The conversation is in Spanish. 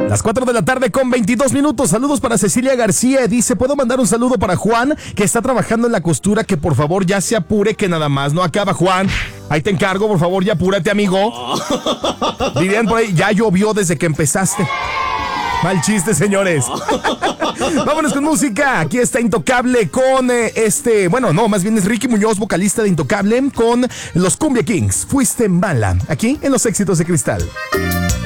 Las 4 de la tarde con 22 minutos. Saludos para Cecilia García. Dice, ¿puedo mandar un saludo para Juan, que está trabajando en la costura? Que por favor ya se apure, que nada más no acaba, Juan. Ahí te encargo, por favor, ya apúrate, amigo. Dirían por ahí, ya llovió desde que empezaste. Mal chiste, señores. Vámonos con música. Aquí está Intocable con más bien es Ricky Muñoz, vocalista de Intocable, con los Cumbia Kings. Fuiste mala. Aquí en Los Éxitos de Cristal.